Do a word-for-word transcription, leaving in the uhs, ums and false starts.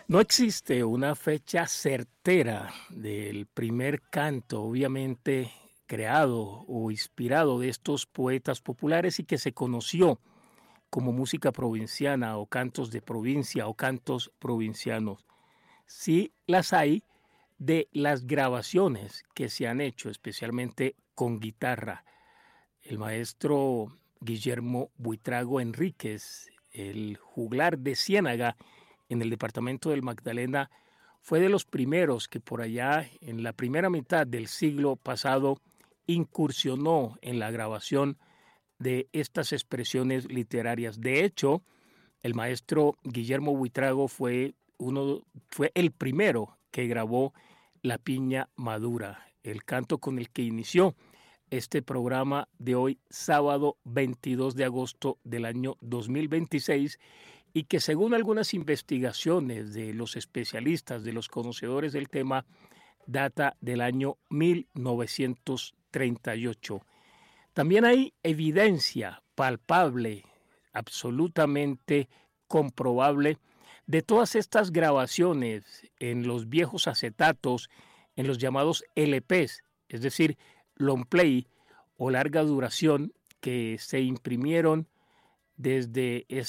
No existe una fecha certera del primer canto, obviamente creado o inspirado de estos poetas populares y que se conoció como música provinciana o cantos de provincia o cantos provincianos. Sí las hay de las grabaciones que se han hecho, especialmente con guitarra. El maestro Guillermo Buitrago Enríquez, el juglar de Ciénaga en el departamento del Magdalena, fue de los primeros que por allá en la primera mitad del siglo pasado incursionó en la grabación de estas expresiones literarias. De hecho, el maestro Guillermo Buitrago fue uno, fue el primero que grabó La Piña Madura, el canto con el que inició este programa de hoy, sábado veintidós de agosto del año dos mil veintiséis, y que según algunas investigaciones de los especialistas, de los conocedores del tema, data del año mil novecientos treinta y ocho. También hay evidencia palpable, absolutamente comprobable, de todas estas grabaciones en los viejos acetatos, en los llamados L Pes, es decir, long play o larga duración, que se imprimieron desde esa